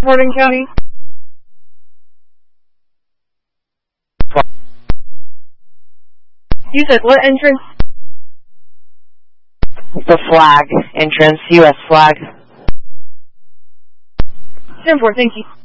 Hardin County. You said what entrance? The flag entrance, U.S. flag. 10-4, thank you.